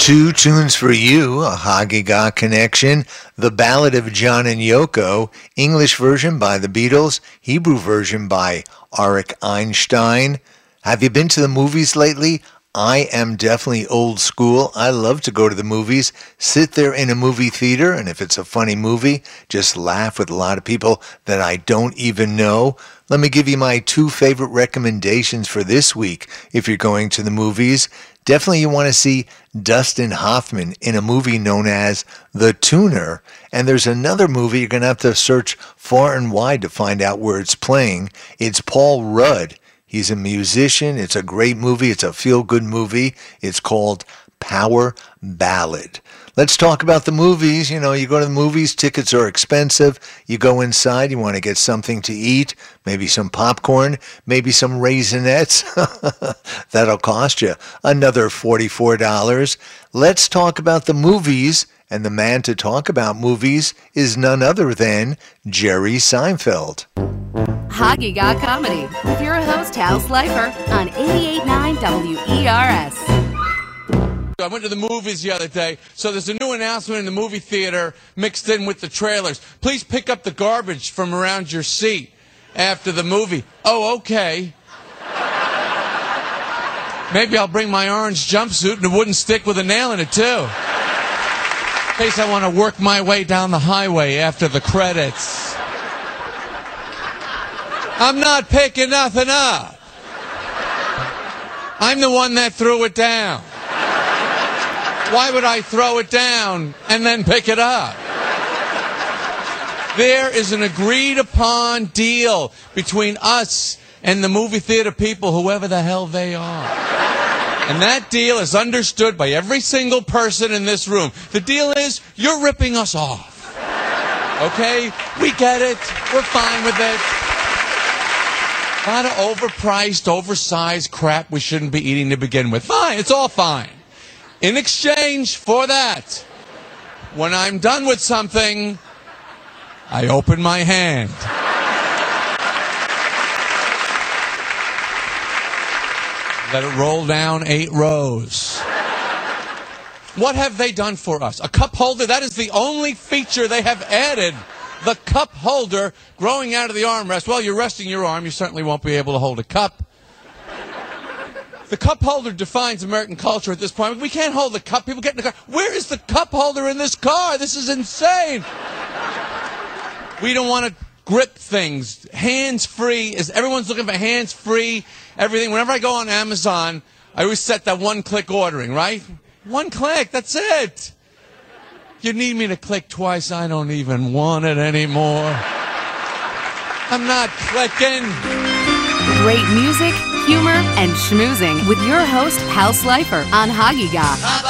Two tunes for you, a Hagiga connection, The Ballad of John and Yoko, English version by the Beatles, Hebrew version by Arik Einstein. Have you been to the movies lately? I am definitely old school. I love to go to the movies, sit there in a movie theater, and if it's a funny movie, just laugh with a lot of people that I don't even know. Let me give you my two favorite recommendations for this week if you're going to the movies. Definitely you want to see Dustin Hoffman in a movie known as The Tuner. And there's another movie you're going to have to search far and wide to find out where it's playing. It's Paul Rudd. He's a musician. It's a great movie. It's a feel-good movie. It's called Power Ballad. Let's talk about the movies. You know, you go to the movies, tickets are expensive. You go inside, you want to get something to eat, maybe some popcorn, maybe some Raisinets. That'll cost you another $44. Let's talk about the movies. And the man to talk about movies is none other than Jerry Seinfeld. Hagiga Comedy with your host, Hal Slifer, on 88.9 WERS. I went to the movies the other day, so there's a new announcement in the movie theater mixed in with the trailers. Please pick up the garbage from around your seat after the movie. Oh, okay. Maybe I'll bring my orange jumpsuit and a wooden stick with a nail in it, too. In case I want to work my way down the highway after the credits. I'm not picking nothing up. I'm the one that threw it down. Why would I throw it down and then pick it up? There is an agreed upon deal between us and the movie theater people, whoever the hell they are. And that deal is understood by every single person in this room. The deal is, you're ripping us off. Okay? We get it. We're fine with it. A lot of overpriced, oversized crap we shouldn't be eating to begin with. Fine. It's all fine. In exchange for that, when I'm done with something, I open my hand. Let it roll down 8 rows. What have they done for us? A cup holder? That is the only feature they have added. The cup holder growing out of the armrest. Well, you're resting your arm. You certainly won't be able to hold a cup. The cup holder defines American culture at this point. We can't hold the cup. People get in the car. Where is the cup holder in this car? This is insane. We don't want to grip things. Hands-free. Everyone's looking for hands-free everything. Whenever I go on Amazon, I always set that one-click ordering, right? One click. That's it. You need me to click twice. I don't even want it anymore. I'm not clicking. Great music, humor, and schmoozing with your host, Hal Slifer, on Hagiga.